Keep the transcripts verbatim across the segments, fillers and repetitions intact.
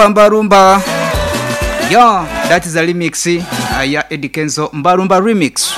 Mbarumba. Yeah, that is a remix uh, ya Eddie Kenzo Mbarumba remix.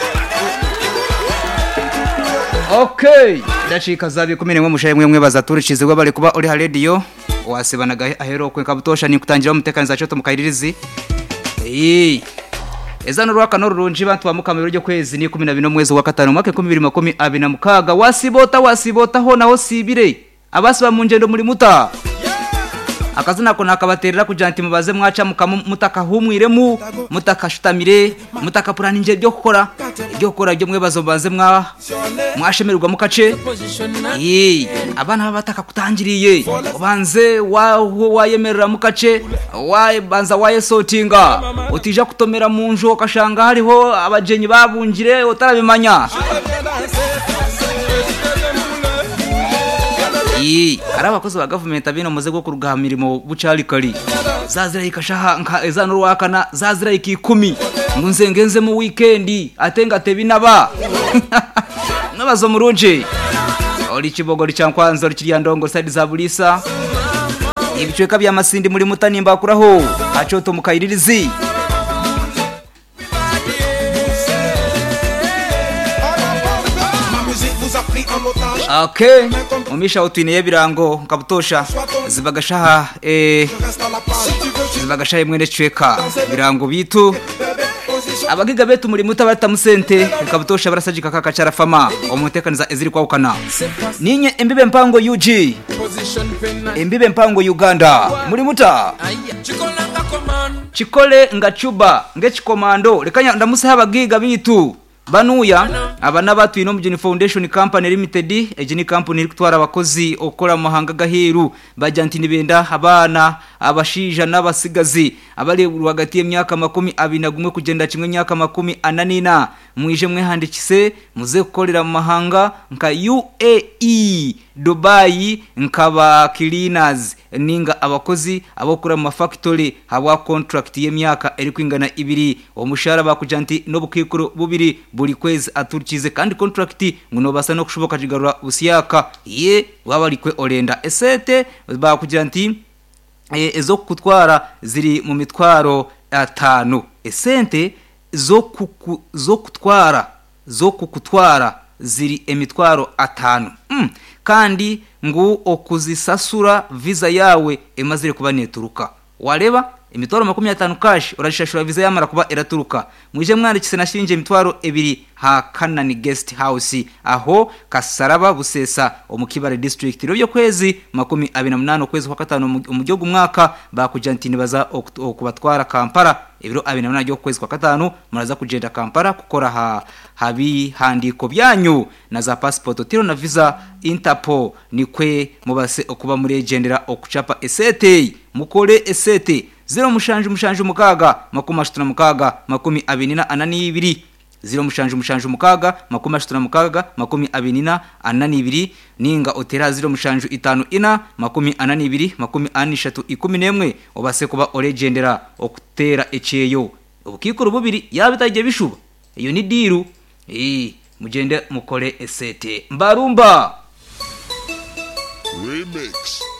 Okay, ndashika zabi kumene mwe mushaye mwe mwe bazaturishizwe bali kuba uri ha radio wasibanaga ahero kwe kabutosha ni kutangira umutekaniza cyo tumukayiririzi. Eh. Ezano rwaka no runji bantu bamukamero ryo kwezi ni kumi na bine mwezi wa gatanu mwaka kumi na bibiri makumi abiri na mukaga wasibota wasibota ho naho sibire abasi ba munjendo muri muta akazina ko nakabaterera kujanti mubaze mwaca mutaka humwiremu mutaka shutamire mutaka purani nje byo gukora byo gukora byo mwe bazobaze mwa mwashemerwa mukace eh abana bataka kutangiriye ubanze wa wayemerera mukace waye banza waye sotinga utija kutomera munjo kashanga hariho abajenyi babungire utarabimanya Iyi arabakozi ba government abino muze go kuruga mirimo bucari kali zazira ikashaha nka ezano rwakana zazira ikikumi ngunzengenze mu weekend atenga tebinaba nabazo murunje oli kibogori cyankwanzo kiriya ndongo side za bulisa ibicweka bya masindi muri mutanimba kuraho acoto mukayiririzi Okay, mumisha utwineye birango kabutosha zibagashaha eh zibagashaye mwene cweka birango bitu abagiga betu muri mutabata musente kabutosha barasajika kakacara fama umutekaniza eziri kwa ukana ninye embibe mpango U G embibe mpango Uganda muri muta chikole ngachuba ngechikomando lekanya ndamuse abagiga bitu banuya abana batu ino mujini foundation company limited ejini company iri kutwara abakozi okora mahanga gaheru bajanti nibenda abana abashija n'abasigazi abali rwagati y'imyaka makumi abiri na gumwe kugenda kimwe myaka makumi ananina mwije mwe handikise muze gukorera mu mahanga nka U A E Dubai nkaba cleaners ninga abakozi abokura mu factory habwa contract y'imyaka eri kwingana ibiri omushara bakujanti no bukikuru bubiri buri kwezi aturikize kandi contract nguno basa no kushoboka jigarura usiyaka ye wabalikwe orenda esete bakujanti e, ezo kutwara ziri mu mitwaro atanu esente zo kuku, zo kutwara zo kukutwara ziri emitwaro atanu mm. kandi ngu okuzisasura visa yawe emazire kuba neturuka wareba imitwaro makumi atanu cash urashashura visa yamara kuba eraturuka mwije mwandikise nashinje imitwaro ebiri ha Kanani guest house aho Kasaraba Busesa omukibare district ryo kwezi makumi abiri na munani kwezi kwa gatanu umujyogo mwaka bakujantini baza okubatwara Kampala ibiro abiri na munani ryo kwezi kwa gatanu muraza kugenda Kampala gukora ha habi handiko byanyu na za passport tiro na visa Interpol nikwe mubase okuba muregendera okuchapa esete mukore esete zero mushanju mushanju mukaga makumi ashatu na mukaga makumi abiri na anani ibiri zero mushanju mushanju mukaga makumi ashatu na mukaga makumi abiri na anani ibiri ninga otera zero mushanju itanu ina makumi anani ibiri makumi anishatu ikumi nemwe obase kuba oregendera okutera echeyo obukikuru bubiri yabitaje bishuba iyo ni diru eh mugende mukore esete Mbarumba remix.